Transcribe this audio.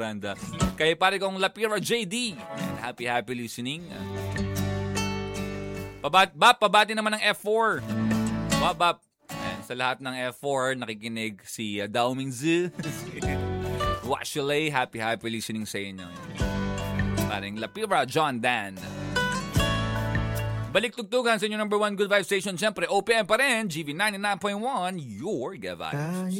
Randa. Kay pare kong Lapira JD. Happy listening. Pabati naman ng F4. Bap. Sa lahat ng F4, nakikinig si Dao Mingzi. Washalay, happy listening sa inyo. Paring Lapira John Dan. Balik tugtugan sa inyo number 1 Good Vibe Station. Siyempre, OPM pa rin. GV 99.1, your Good Vibes.